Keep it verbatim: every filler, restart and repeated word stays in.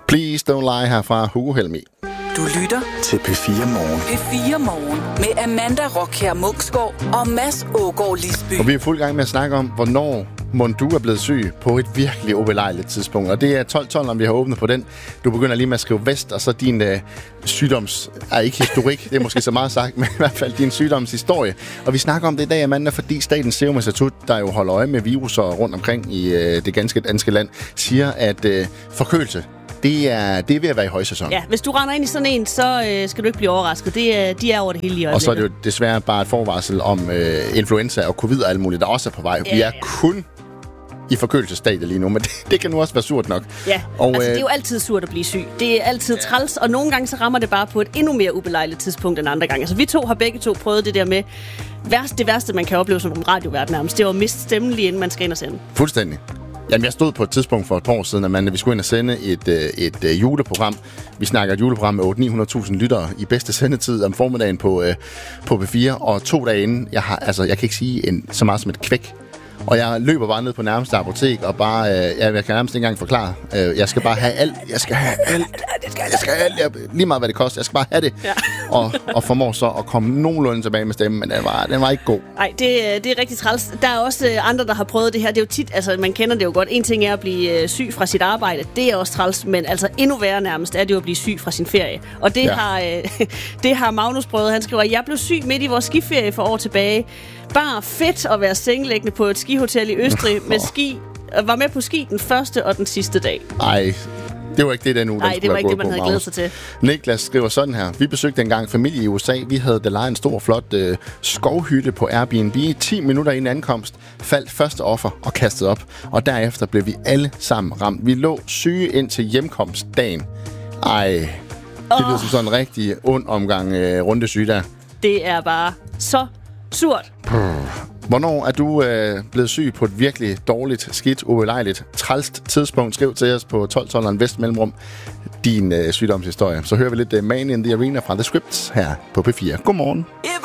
Please Don't Lie herfra Hugo Helmi. Du lytter til P fire Morgen. P fire Morgen med Amanda Rockher Munksgaard og Mads Ågaard Lisby. Og vi er fuld gang med at snakke om, hvornår mon du er blevet syg på et virkelig ubelejligt tidspunkt. Og det er tolv tolv, om vi har åbnet på den. Du begynder lige med at skrive vest, og så din øh, sygdoms... Er ikke historik, det er måske så meget sagt, men i hvert fald din sygdomshistorie. Og vi snakker om det i dag, Amanda, fordi Statens Serum Institut, der jo holder øje med viruser rundt omkring i øh, det ganske danske land, siger, at øh, forkølelse, Det er, det er ved at være i højsæson. Ja, hvis du render ind i sådan en, så øh, skal du ikke blive overrasket. Det er, de er over det hele i øjeblikket. Og så er det jo desværre bare et forvarsel om øh, influenza og covid og alt muligt, der også er på vej. Ja, Vi er ja. kun i forkølelsesstadiet lige nu, men det, det kan nu også være surt nok. Ja, og, altså øh, det er jo altid surt at blive syg. Det er altid ja. træls, og nogle gange så rammer det bare på et endnu mere ubelejligt tidspunkt end andre gange. Altså vi to har begge to prøvet det der med, værst, det værste man kan opleve som en radiovært nærmest, det var at miste stemmen lige inden man skal ind og sende. Fuldstændig. Jamen, jeg stod på et tidspunkt for et år siden, Amanda, vi skulle ind og sende et, et, et juleprogram. Vi snakker et juleprogram med otte til ni hundrede tusind lyttere i bedste sendetid om formiddagen på, øh, på P fire. Og to dage inden, jeg, har, altså, jeg kan ikke sige en, så meget som et kvæk. Og jeg løber bare ned på nærmeste apotek og bare, øh, jeg, jeg kan nærmest ikke engang forklare. Øh, jeg skal bare have alt. Jeg skal have alt. Jeg skal have alt. Jeg, lige meget hvad det koster. Jeg skal bare have det. Ja. og, og formår så at komme nogenlunde tilbage med stemmen, men den var, den var ikke god. Nej, det, det er rigtig træls. Der er også andre, der har prøvet det her. Det er jo tit, altså man kender det jo godt. En ting er at blive syg fra sit arbejde. Det er også træls, men altså endnu værre nærmest er det jo at blive syg fra sin ferie. Og det, ja. har, øh, det har Magnus prøvet. Han skriver, jeg blev syg midt i vores skiferie for år tilbage. Bare fedt at være sengeliggende på et skihotel i Østrig med ski. Var med på ski den første og den sidste dag. Ej, det var ikke det, den uge, Nej, det var ikke det, man havde glædet sig til. Niklas skriver sådan her. Vi besøgte engang familie i U S A. Vi havde da lejet en stor, flot øh, skovhytte på Airbnb. ti minutter inden ankomst faldt første offer og kastet op. Og derefter blev vi alle sammen ramt. Vi lå syge ind til hjemkomstdagen. Ej, det oh. lyder som sådan en rigtig ond omgang øh, rundesyge der. Det er bare så surt. Hvornår er du øh, blevet syg på et virkelig dårligt, skidt, ubelejligt, trælst tidspunkt? Skriv til os på tolv tolv og Vest Mellemrum din øh, sygdomshistorie. Så hører vi lidt uh, Man in the Arena fra The Scripts her på P fire. Godmorgen.